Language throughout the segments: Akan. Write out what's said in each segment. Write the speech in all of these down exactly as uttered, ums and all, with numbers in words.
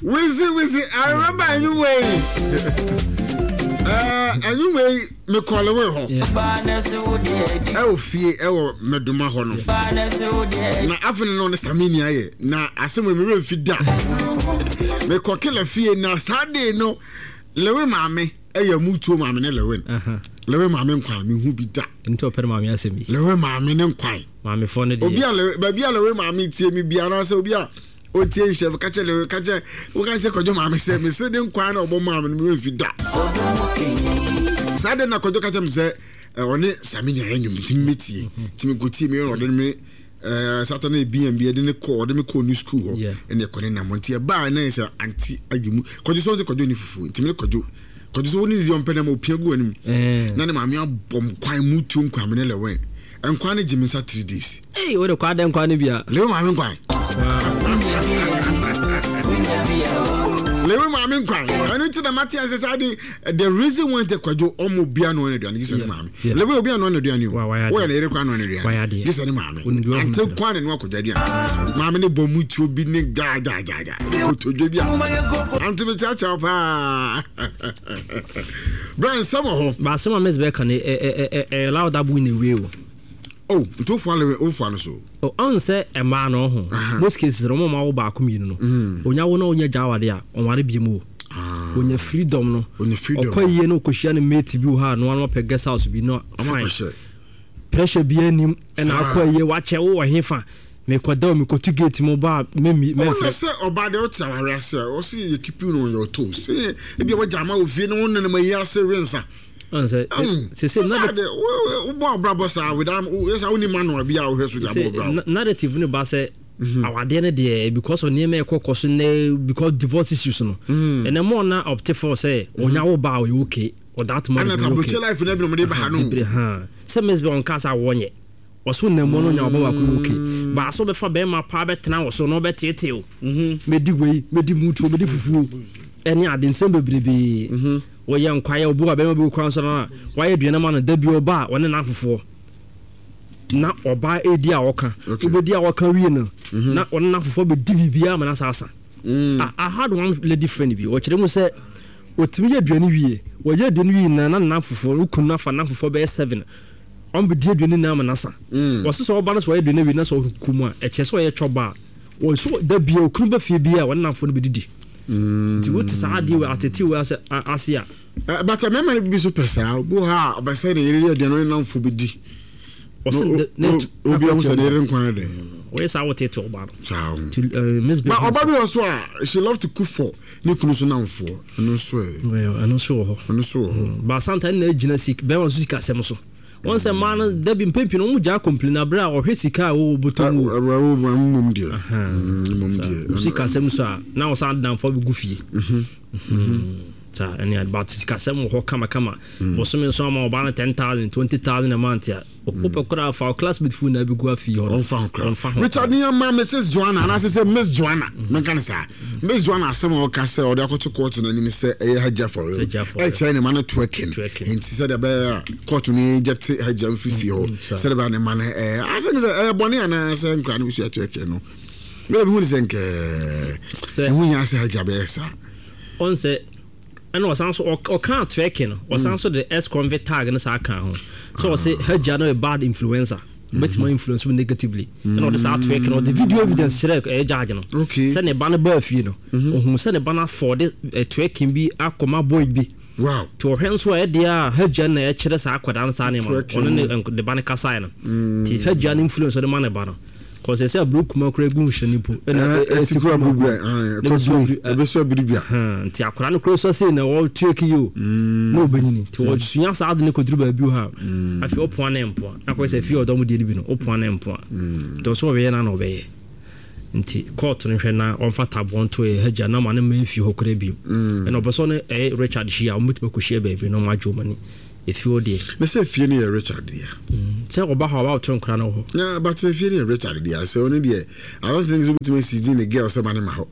Wizzy, Wizzy, I remember anyway. Uh, anyway, me call away home. Oh, fear, oh, Meduma Hono. Now, after no Saminia, now, I say, we will feed that. Me call kill a fear now, Sunday, no. Lewe Mammy, a mutual mammy, Lewin. Lewe Mammy, Kwame, who be that. Into a permammy, I say me. Lewe Mammy, and Quine. Mammy, for the Obia, baby, Lewe Mammy, see me be an answer, Obia. O tie chef catch le catch we can check ojo mama say me say dem kwan na obo mama me we fi da sade na kojo catch me say oni Saminia enyum tim metie tim go tie me o de me eh Saturday B and B de ne ko de me ko new school ho ene ko ne na montie ba na say anti agimu kojo so say kojo ni fufu tim le kojo kojo so ni di on pena mo pia gu anim na ne mama abom kwan mutu nkwan me le wen enkwan ne jimisa three days eh wo de kwa de nkwan ne bia le mama nkwan Lewe mama nkwan anu ti na Matthias say the reason why te kwajo omo bia no aduane gisa ni mama lewe obi anu aduane o wo na ere kwa no aduane gisa ni mama ante kwan ne kwajo aduane mama ne bom mutu obi ne ga ga ga ga otodwe bia ante be cha cha pa Brian some ho ba some mes be kan e e e allow that boy in a way. Oh, to follow o fano so. Oh, on say e ma no ho. Most cases no ma wo ba akominu no. Onya wo na onya jawade a onware biemu. Onya freedom no. Onya freedom. Okoye no kohia ne mate bi ha no no pe guest house bi no. Fine. Pressure bi anim e na akoye wa che wo hefa. Me kwada me kotu gate mo ba me me me fa. Say oba de o taware ase. O see you keep you on your toes. Say e bi wa jama o fi no won na ma yi ase rensa. Say say say na de bo brabo sa with am yes only man no bia o hesu da bo brabo narrative no ba say awade ne de because on name ekokoso ne because divorce issues no and the more na opt for say onya wo ba o okay or that man okay and that life na bi no de ba no ha say mesbe on kasa wonye oso na mo no nya wo ba ko okay ba so be fa be ma pa be tena wo so no be tete o me di wei me di mutu me di fufu eni adensem bebrebe mhm wo ye nkwaya obu a be ma be kwan so na wa ye duane ma no da bi oba wone na afofo na oba edi a woka obedi a woka wie no na wone na afofo be di bibia ma na sasa I had one lady friend bi wo kire mu se otimi ye duane wie wo ye duane wie na na na afofo ukun na fa na afofo be seven on be di duane na ma na sa wo se so oba na so ye duane wie na so kumu a e che so ye choba wo so da bi okun ba fie bi a wone na afofo no be didi ti wo ti sa adi we ateti we ase asia but remember be so pesa bo ha obese ne yere de no na mfo bedi obi o so ne yere nkwan de we sa wo tete oba no miss but oba bi also she love to cook for ne kunu so na mfo no so well no so ho no so ba santa na agina sik be won so sika sem so won se man da bi mpempi no mu ja complain abra o hwe sika o buton wo wo mum die mum die sika sem so na wo sa dan fo bi gufie mhm ta any about sika sem ho kama kama wo so me so ma oba na ten thousand twenty thousand a month ya o popo kra fa class bit fu na bi gu afi ho on fa kra Richard ni ma Missus Joanna na say Miss Joanna men kan say Miss Joanna asem o ka say o da koto court na ni say e haja for real e chere ni man twerking enti say da be court ni jet haja mfifi ho say da na man eh I think say e boni ana say nkra ni bi say twerking no me bi hu ni say nke e hu ya say haja be sa on say and was also or can't twerking was also the ex convict tag in sa kan ho so we say haja no a bad influencer but more influence negatively and all this twerking or the video evidence share e judge no okay say ne ba na ba afie no ohun say ne ba na for the twerking bi akoma boy bi wow to hence where they are haja na e kire sa akwada sa ne ma on ne ba ne kasa no ti haja influence the man ba no cause they say blue kuma kura gun shanipo na e ti kura blue ah e be so biribia ha ti akura no kura so say na wo trick you no benini ti wo sunya sa ade ne koduru ba bi ha afi opo na empo na ko say fi odom de bi no opo na empo to so we na na obeye nti court no hwe na on fata bon to e haja na ma na ma fi ho kura bi e no boso no e Richard Shia omutima ko shia ba bi no ma jomani if you dey me say fie ni Richard dia say oba ha about ton kra na ho yeah but say fie ni Richard dia say only there I don't think so to see the girl say man ma ho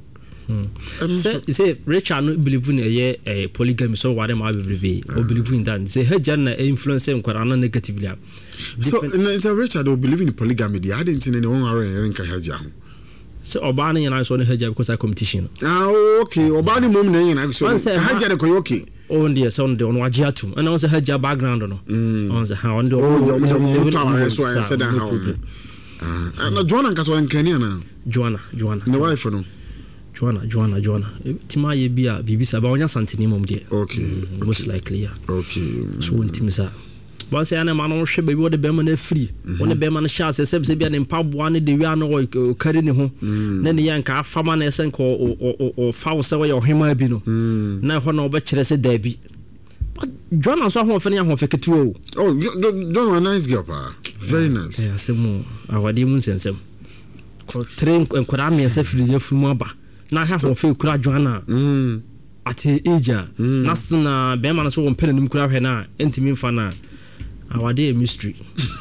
say say Richard no believe in a eh polygamy so what am I believe or believe in that say haja na influence nkra na negatively so it's a Richard who believe in polygamy dia I didn't know anyone are in ka haja so oba ne yana so ne haja because of competition ah okay oba ne mom ne yana so haja de ko okay oh ndiye so ndiye ono agye atum and also haja background no on say ha on the oh so I said that how ah na Joanna nka so nkani na Joanna Joanna the wife no Joanna Joanna Joanna tima ye bia bibisa ba onya santini mom de okay most likely yeah okay so ntimisa ba say na ma no hwe baby wo de bema na free wo ne bema na sha se se bia ne mpaboa ne de wi ano kari ne ho na ne yanka afama na esen ko o fa wo se wo ye ohema bi no na ho na oba kire se da bi Joanna so ho fe ne ho fe ketu oh Joanna nice girl pa very nice yeah asemu awade mu nsensem ko train enkwara me se free ye fumu aba na ha ho fe kura Joanna mm ate age na sna bema na so wo mpene nim kura hwe na entimi mfa na awade a mystery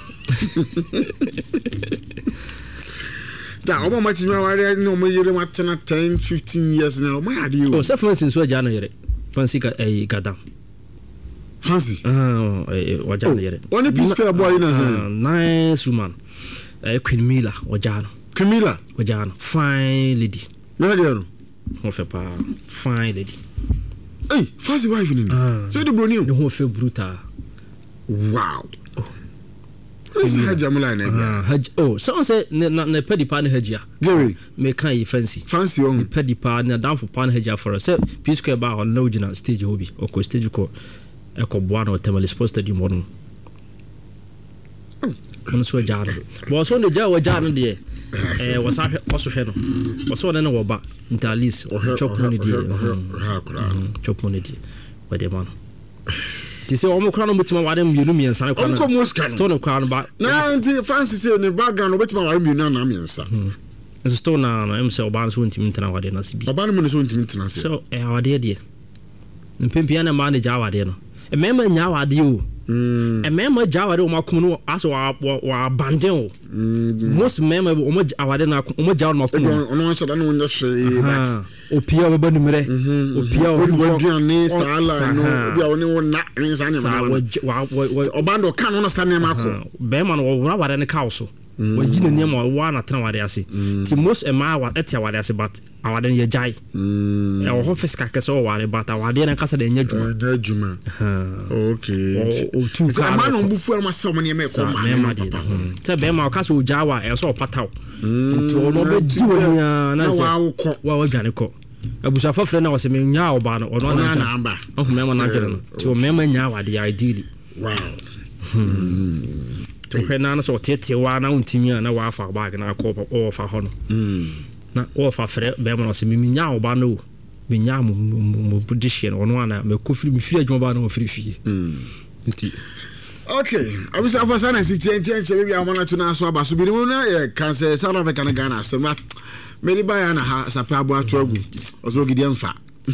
da omo mati mi awade no mo yere matena ten fifteen years now mo ade o oh se fancy so aja no yere fancy ka eh gadam fancy ah eh waja no yere one piece pair boy na nice woman eh Queen Mila waja no Queen Mila waja no fine lady na de no ho fe pa fine lady eh fancy wife ni so de broni no ho fe brutal wow this is haja mula na bia haj oh so say na na pedi pa na hajia gary me kan yi fancy fancy on pedi pa na down for pan hajia for us peace care ba on no original stage hobi o ko stage ko e ko boa na temali sports stadium wonu on so jana bo so ne ja wa jana de eh wasa waso hwe no waso ne na wo ba intalis chop money de chop money de wa de man ti se o mo kra no mutima wade mienu miensa na kra no ko moska stone kra no ba na nti fancy say ne background obetima wade mienu na miensa so stone na no em se o ba so ntimi ntena wade na sibi o ba no me so ntimi ntena se so eh wade de mpempia na manager wade no e mema nya wade o mm e mema ja wade o makom no aso wa wa banden o most mema o mo wade na o mo ja no makom no no so da no nya hwe but opia we ba numere opia o bo duane style no bia oni wona nsa ne ma wa obando kan no sa ne ma ko be ma no wo wade ne ka so wa yina ne ma wa na tena wade ase ti most e ma wa etia wade ase but awade ne jai e o ho fiska ke so wade but awade ne kasa de nya djuma nya djuma okay o tu ka ma no bufu ma so mo ne me ko ma papa te be ma ka so jawa e so pataw nti o no be di woni na wa wo wa wa dwane ko abusa fafre na wose me nya oba no ono na na amba o me ma na dwere no ti o me ma nya wade ideally wow to hena na so tete wa na untimi na wa fa bag na ko o fa ho no na o fa fre be ma no se me nya oba no me nya mo mo position ono na me ko firi me firi adwuma ba na o firi fie nti okay abisa for sana si tien tien che bia amana to na so aba so bi no na e kan se South Africa na Ghana se ma me li ba ya na ha sa pa abo ato agu o so gidi amfa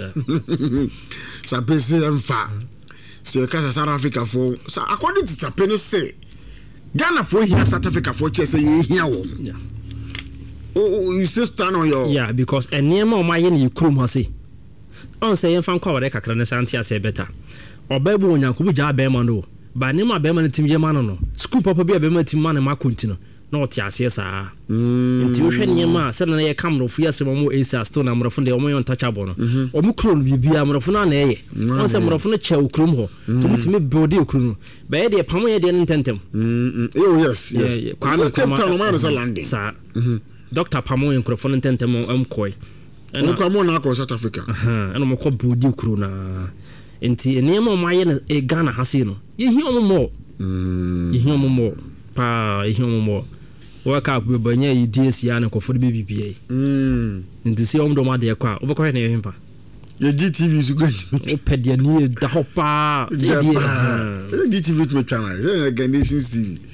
sa pese amfa se ka South Africa for according to Sapene say Ghana for here South Africa for che say ye here wo yeah oh you still stand on your yeah because enema o ma ye na ikrum ha say on say yemfa kwa wade kakra na santia say better obabu onyankobu ja be ma no ba ne ma be ma tim ye ma no no school papa bi be ma tim ma na ma kontino na o ti ase saa nti wo hwe ne ma se na ye kamro fu yase mo esa sto na mrofo de o mo yon touchable no o mu kro no bibia mrofo na na ye on se mrofo no che okrum ho to mutimi build okrum no ba ye de pamo ye de ntentem oh yes yes kwa na kama no ma na landing sa Doctor Pamo en microphone ntentem am koi eno kwa mo na ko South Africa aha eno mo ko build okrum na enti enema mo aye na e Ghana hase no ye hi omo mo ye hi omo mo pa ye hi omo mo waka ku banya yi D S ya na ko for B B P A mm nti se omdo ma de kwa obekọ he na ye himpa ye G T V su gwa o pedia ni da hopa se ye G T V to twa na ye Ghanaians T V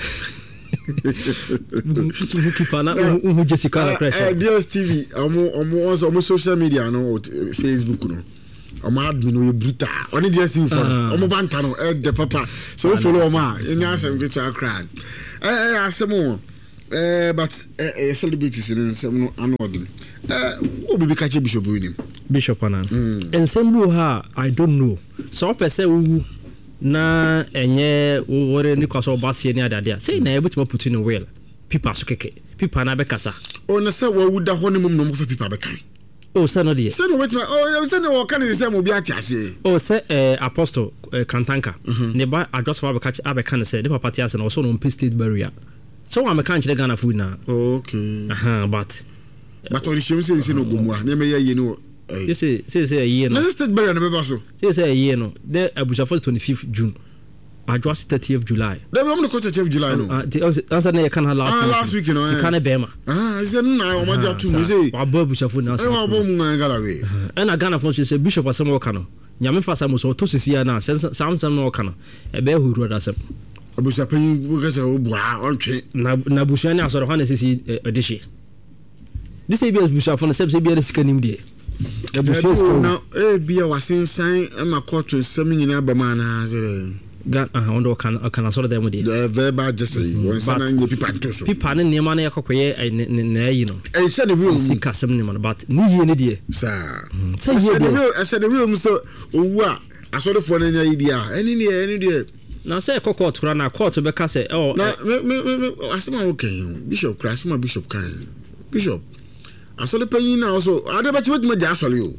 Ukipana uhu Jessica na pressure eh D S T V omo omo omo social media no Facebook no omo admin no ye brutal oni D S T V for omo banta no eh de papa so follow omo a nya asem ke cha crowd eh eh asem eh but eh celebrities in some no anodin eh obi bi ka che bishop wini bishop ana ensemble ha I don't know so person wu na enye wore ni kwaso basie ni adadia say na ebutima putu no well pipa so keke pipa na be kasa o na say wo wuda ho ne mum no mo fa pipa be kan oh say no de say no wetima oh say no wo kan say mo bi ati ase oh say eh apostle eh, Kantanka ne ba adjust ba be catch abe kan say the papa ti ase na so no state barrier so am kan chire Ghana food na okay aha but but o shey say say no gomua na me ye no say say say say ye no na state barrier na be ba so say say ye no the Abuja for twenty-fifth June adjust thirtieth July they be on the thirtieth July no answer na can last ah last week no si kan bema ah is na o ma ja tu me say wa ba Abuja for na e wa bo mu na gala we e na Ghana for say bishop asem wo kan no nyame fa sam so to sisi na sam sam no kan no e be huru da sam Abuja pan wo ka say o bua on twe na na Abuja ni asoro ha na sisi edishi this is Abuja for na say be sika nim de Abuja na e bia wasensan e ma court nsem nyina ba ma na zere Gan ah ondo kan kan asoro dem de the verbal just say one sana nye pipa to so pipa ne nema na yakokoye na yi no e se de we si kasem ne man but ni yie ne de sa se yie de e se de we mu so owu a asoro fo na nya yi dia eni ne eni de na se kokko tura na court be ka se oh na me me asema okay bishop krasima bishop kan bishop asole panyin na so ade ba chiwe ma ja asole o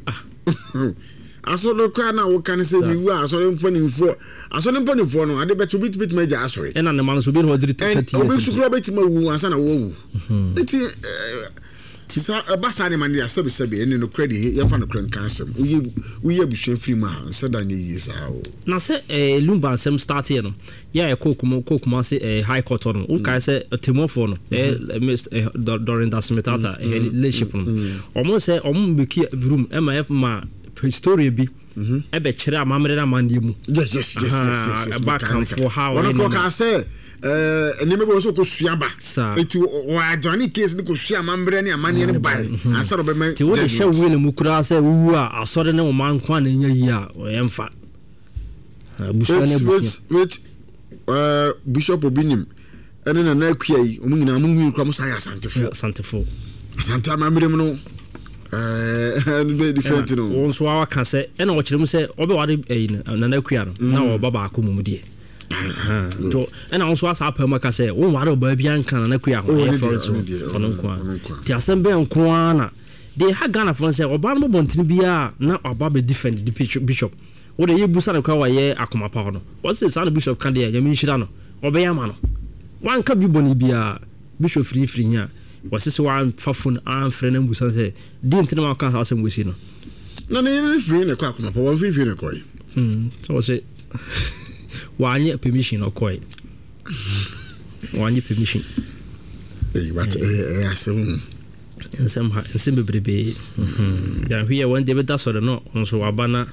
asole kwa na wo kan se mi wu asole mfani mfo asole mfani mfo no ade ba chiwe bit bit ma ja asole e na ne man so bi no diri thirty obi sukuro bit ma wu ansa na wo wu eti tisa basa ne man ya sebe sebe eni no credit ya fa no credit cancel uye uye buhwe free ma ansa da nye yisa o na se eh lumba sem start here no ya e kokumo kokuma se eh high court no o kai se temofo no eh during that smetata eh leadership no omo se omo beki room e ma ma story bi e be kire amamre na mande mu yes yes yes yes back and for how one ko ka se eh eni me bo so ko suaba eti o adwani case ni ko sua amamre ne amane ne bai asaro be me ti wo de sha wele mu kura se wu a asore ne o man kwa na nya yi a o yemfa bushwa ne bushwa which uh bishop obinim ene na na akua yi o mu nyina mu hu kura mu sa ya santefo santefo santa amamre mu no eh be different no won so wa ka se ene o kire mu se obe wade na na akua no na o baba akomu mu de aha to ena onso asa pa maka se won ware ba bia nkan na akua ho e for so ono kwa ti asembe nko ana de ha Ghana for se oba no bontini bia na oba be defend the bishop wo de yebusa na kwa wa ye akoma pa no wo se sa na bishop kan de ya mi nhira no obe ya ma no wan ka bi boni bia bishop free free nya wo se se wan fa phone an frɛ na mbusa se di ntina ma kan sa asem wesi no na ne free na kwa akoma pa wo free free na kwa mm so se wanye permission okoi wanye permission eh what eh asem ensem ha ensem bebrebe mhm ya hwe one day be da so no onso wabana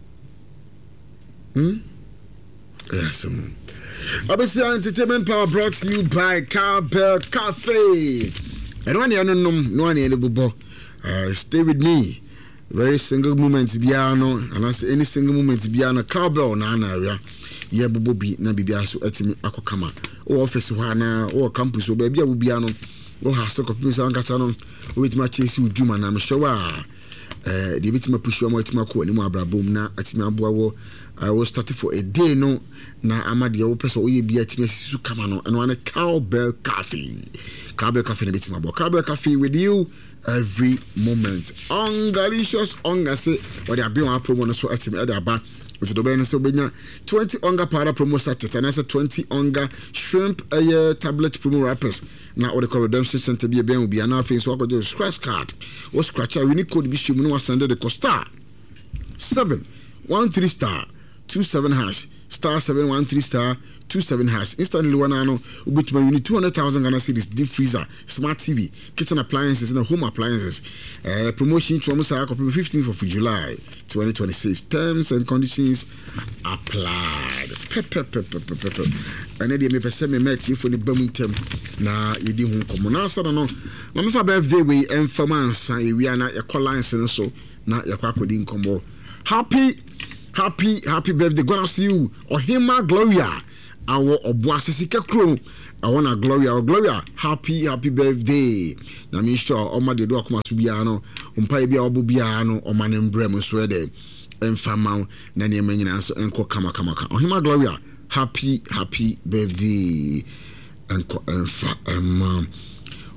hmm asem obviously entertainment power brought to you by Cowbell Cafe and one ya no no one ya bubo uh stay with me very single moment biano and as any single moment biano Cowbell na na area ye bobo bi na bibia so atimi akokama o office ho na o campus o ba bia wo bia no o ha so kopisa ankasa no o betima chesi uduma na me showa eh de betima pushu mo atima ko ni mo abrabom na atimi aboa wo I was starting for a day no na amade wo person o ye bia atimi sisu kama no eno na Cowbell Cafe Cowbell Cafe na betima bo Cowbell Cafe with you every moment ungalicious ongase what they be on promo no so atimi e da ba which do ben so benya twenty onga powder promo sachet and I twenty onga shrimp a tablet promo wrappers now what the call redemption center be ben will be an face so go scratch card or scratch we need code be show no send the costa seven one three star two seven hash star seven one three star two seven hash instantly one ano ubituma you need two hundred thousand Ghana cedis deep freezer smart T V kitchen appliances and home appliances uh, promotion from fifteenth of July twenty twenty-six terms and conditions applied pepe pepe pepe pepe and then me pese me met you for the bamuntem na yedi hu komo na asa no na me fa birthday we enfama ansa e wi ana e call lines so na ye kwa kodi nkomo happy happy happy birthday gonna see you Ohima Gloria our obuasisika kro I want a Gloria or Gloria happy happy birthday na me sure o ma de do akoma so bia no umpa bia obo bia no o manem brem so de enfama na ne manyina so enko kama kama ka Ohima Gloria happy happy birthday enko enfa emma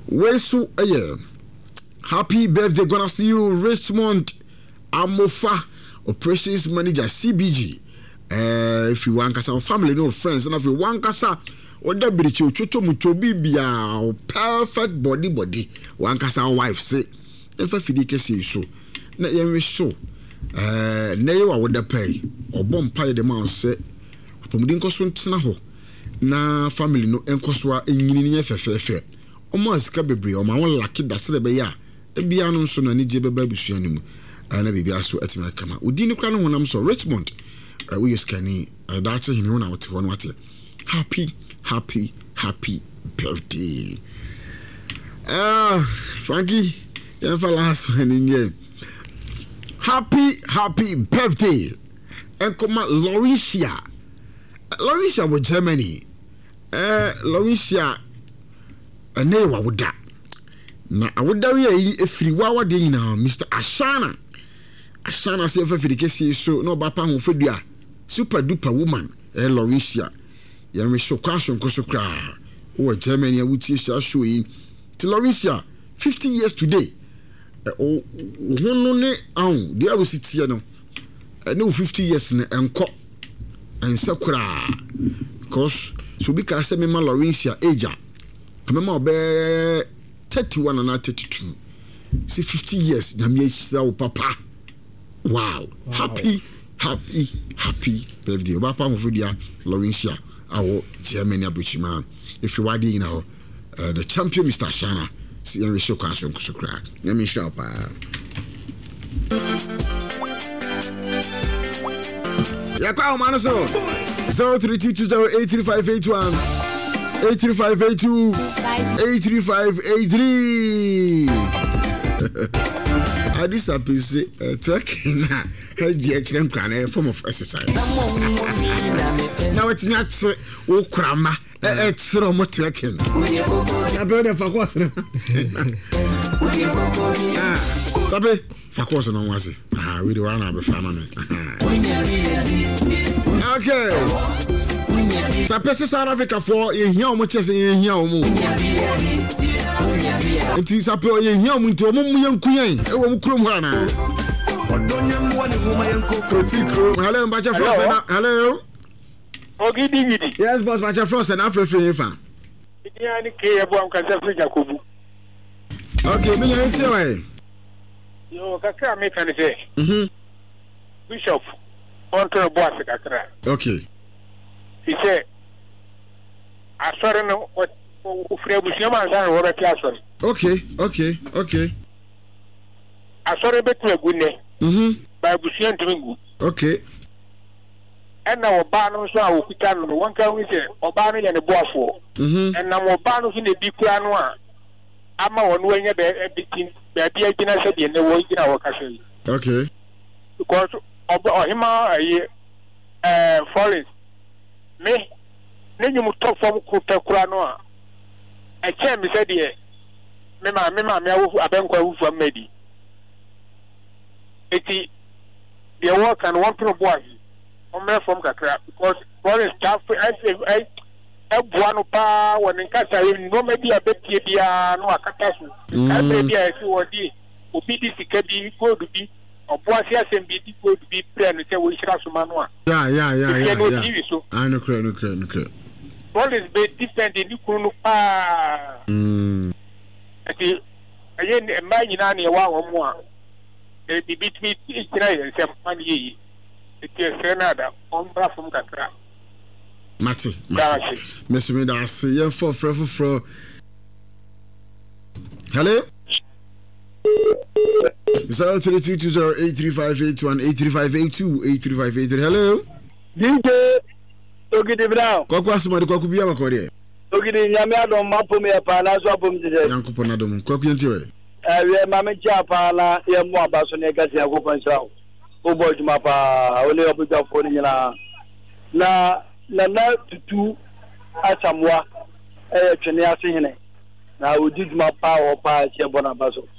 wesu eye happy birthday gonna see you Richmond Amofa operations manager C B G. Uh, if you want some family no friends and if you want kasa oda birichi ochocho mucho bibia perfect body body one kasa wife say if fidi kesi so na yen so eh na ye wa woda pay obom pay de man say apomudi nkoso ntena ho na family no enkoso a enyini ne fefefe omo asika bebre o ma won laki da se be ya e bia no so na ni je beba bisua ni mu ana bibia so atima kama odi ni kra no honam so Richmond uh, we is Kenny uh, that's him who now to one what happy happy happy birthday ah uh, Frankie yeah for last one in here happy happy birthday and come Lauricia Lauricia with Germany eh uh, Lauricia ane wa woda na awoda we efiri wawa de nyina Mister Ashana Ashana se fa firi kesi so no ba pa ho fedua super duper woman eh Lauricia ya me show kwasho nkoso kra o Germany a wuti sha show yi ti Lauricia fifty years today o hono ne an de awositie no ne fifty years ne enko ensa kra because so bi ka se me ma Lauricia age kama ma obe thirty-one and thirty-two see fifty years nyame shira wo papa wow, wow. happy happy happy birthday papa mo fodua Lauricia awo Germany abuchima if you wadi you know uh, the champion Mister Shana see we show kwaso kusukra nyame shira pa ya kwa mano so zero three two two zero eight three five eight one eight three five eight two eight three five eight three Adis apese talking na heji extreme kran form of exercise now it's not o krama e tsiro mo talking na be the focus ah sabe focus no wase ah we the one na be fama me okay Sapese South Africa for ye hia omo chese ye hia omo. Enti sape ye hia omo nti omo mu yankuyan e wo mu krom ha na. Odonyem woni huma yanko kroti kro. Hello Mbacha Frost na. Hello. Ogidi gidi. Yes boss Mbacha Frost na afrefre fa. Idia ni ke ebo am kan sefre Jacobu. Okay, me yan ti wa. Yo kakra me kan se. Mhm. Bishop on to boss kakra. Okay. He said, I saw no what Frebusiama classroom. Okay, okay, okay. I saw a bit of a good name. Mm-hmm. By Busian Domingo. Okay. And now Obano saw Pican, one can we say, Obano and a boss for. Mm-hmm. And now Obano in the big piano. I'm on when you're between the idea said in the way in our castle. Okay. Because of him, uh, forest. Me, then you must talk from Kutakura. I can't be said here. Mema, Mema, I don't go for Medi. It's the work and one pro boy. I'm from Kakra because for a staff, I say, I have one pa when in Casa, no maybe a bit here, no a catastrophe. I maybe I see what the obedience can be go to be. Or Boisias and be go to be plan to say we should have some manual. Yeah, yeah, yeah, yeah. No yeah. T V, so I know, no, no, no. What is be different in Ukunu? Ah, hmm. Again, imagine any one or more. It be beat me each night and some money. It is Senada on from Kakra. Mati, Mati. Mister Midas, yeah, for for for. Hello. Zero three two two zero eight three five eight one eight three five eight two eight three five eight three. Hello. D J Ogidi Brown. Kwakwa asuma de kwaku bia makode. Ogidi nyame adom mapom ya pa na so apom dide. Yankopon adom. Kwaku yenti we. Eh we mame cha pa na ye mu abaso ne gasi yakopon srawo. O boy juma pa ole obuja fo ni nyina. Na na na tutu asamwa eh twene ase hene. Na odi juma pa o pa che bona baso.